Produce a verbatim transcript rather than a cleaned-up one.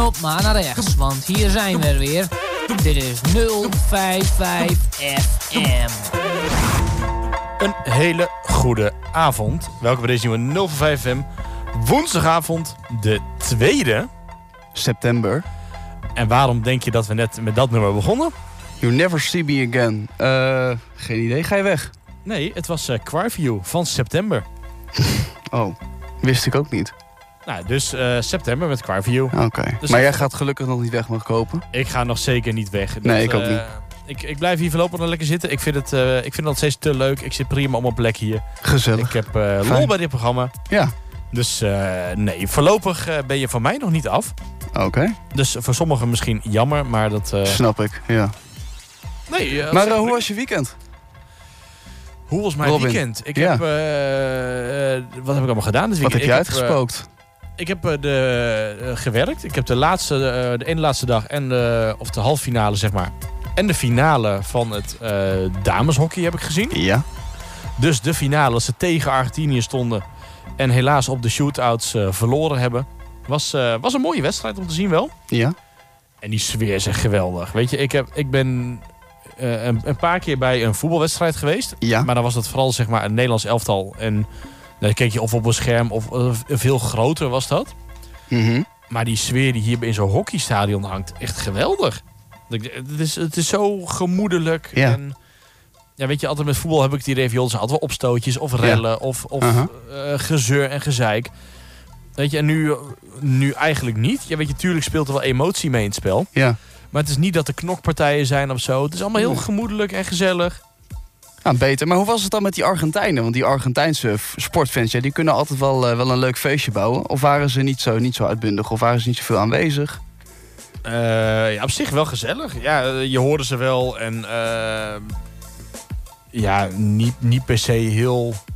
Op maar naar rechts, want hier zijn we er weer. Dit is nul vijf vijf F M. Een hele goede avond. Welkom bij deze nieuwe nul vijf F M. Woensdagavond, de tweede september. En waarom denk je dat we net met dat nummer begonnen? You never see me again. Uh, geen idee, ga je weg? Nee, het was uh, Quarview van September. Oh, wist ik ook niet. Nou, dus uh, September met Quarview. Oké, okay. Dus maar jij gaat gelukkig nog niet weg mogen kopen? Ik ga nog zeker niet weg. Dat, nee, ik ook uh, niet. Ik, ik blijf hier voorlopig nog lekker zitten. Ik vind het, uh, ik vind het nog steeds te leuk. Ik zit prima op mijn plek hier. Gezellig. Ik heb uh, lol bij dit programma. Ja. Dus uh, nee, voorlopig uh, ben je van mij nog niet af. Oké. Okay. Dus voor sommigen misschien jammer, maar dat... Uh... Snap ik, ja. Nee, uh, maar uh, hoe was je weekend? Hoe was mijn Robin. weekend? Ik ja. heb... Uh, uh, wat heb ik allemaal gedaan dit weekend? Wat heb je ik uitgespookt? Heb, uh, ik heb uh, de, uh, gewerkt. Ik heb de laatste, uh, de ene laatste dag en de, of de halve finale, zeg maar. En de finale van het uh, dameshockey heb ik gezien. Ja. Dus de finale, als ze tegen Argentinië stonden en helaas op de shootouts uh, verloren hebben. Was, uh, was een mooie wedstrijd om te zien wel. Ja. En die sfeer is echt geweldig. Weet je, ik, heb, ik ben uh, een, een paar keer bij een voetbalwedstrijd geweest. Ja. Maar dan was dat vooral zeg maar een Nederlands elftal. En dan keek je of op een scherm of uh, veel groter was dat. Mm-hmm. Maar die sfeer die hier in zo'n hockeystadion hangt, echt geweldig. Het is, het is zo gemoedelijk. Ja. En ja, weet je, altijd met voetbal heb ik het idee van, joh, er zijn altijd wel opstootjes of rellen ja. of, of uh-huh. uh, gezeur en gezeik. Weet je, en nu, nu eigenlijk niet. Ja, weet je, tuurlijk speelt er wel emotie mee in het spel. Ja. Maar het is niet dat er knokpartijen zijn of zo. Het is allemaal heel gemoedelijk en gezellig. Ah, beter. Maar hoe was het dan met die Argentijnen? Want die Argentijnse sportfans, ja, die kunnen altijd wel, uh, wel een leuk feestje bouwen. Of waren ze niet zo, niet zo uitbundig? Of waren ze niet zoveel aanwezig? Uh, ja, op zich wel gezellig. Ja, je hoorde ze wel. En uh, ja, niet, niet per se heel